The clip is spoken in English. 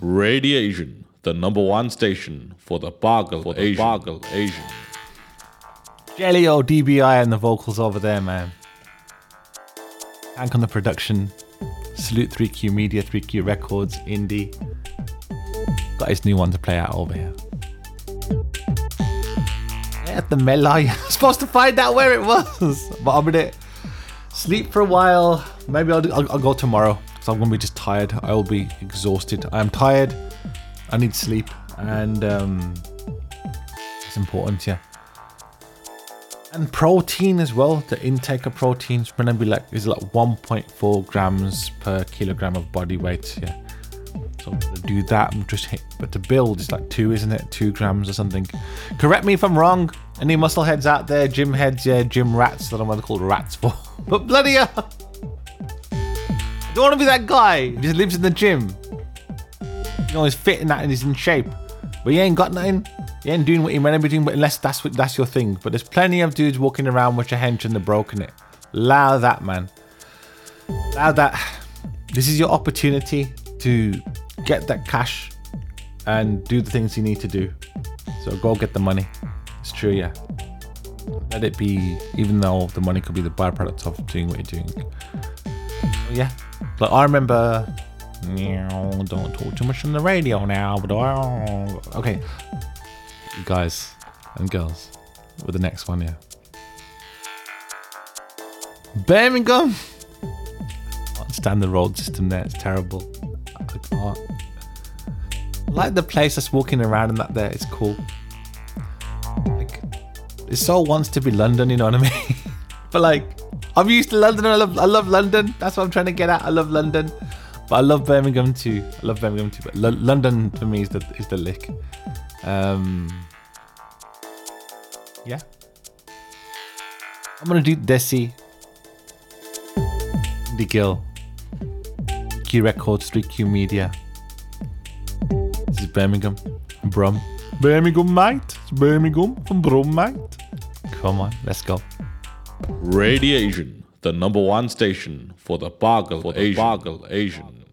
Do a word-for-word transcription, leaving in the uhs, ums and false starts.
Radiation, the number one station for the Bargle for the Asian. Bargle Asian. Jelly-O, D B I and the vocals over there, man. Hank on the production. Salute three Q Media, three Q Records, Indie. Got his new one to play out over here. Yeah, the Melai. I was supposed to find out where it was. But I'm gonna sleep for a while. Maybe I'll, do, I'll, I'll go tomorrow. Because I'm gonna be just tired. I will be exhausted. I'm tired. I need sleep. And um, it's important, yeah. And protein as well. The intake of protein is gonna be like is like one point four grams per kilogram of body weight. Yeah. So I'm gonna do that and just hit. But the build is like two, isn't it? Two grams or something. Correct me if I'm wrong. Any muscle heads out there? Gym heads, yeah, gym rats. I don't know what they're called rats for. But bloody hell, I don't want to be that guy who just lives in the gym. You know, he's fit in that and he's in shape, but he ain't got nothing. You ain't doing what you're meant to be doing, but unless that's what that's your thing. But there's plenty of dudes walking around with your hench and they're broken it. Allow that, man. Allow that. This is your opportunity to get that cash and do the things you need to do. So go get the money. It's true, yeah. Let it be, even though the money could be the byproduct of doing what you're doing. Yeah. Like I remember, don't talk too much on the radio now, but okay. You guys and girls with the next one, yeah. Birmingham. I can't stand the road system there. It's terrible. I can't. I like the place that's walking around and that there. It's cool. Like, it so wants to be London, you know what I mean? But like, I'm used to London. I love, I love London. That's what I'm trying to get at. I love London, but I love Birmingham too. I love Birmingham too. But L- London for me is the is the lick. Um, yeah. I'm gonna do Desi, The Gill, Q Records, three Q Media. This is Birmingham, Brum. Birmingham, mate. It's Birmingham from Brum, mate. Come on, let's go. Radiation, the number one station for the Bargle for the Asian. Bargle Asian.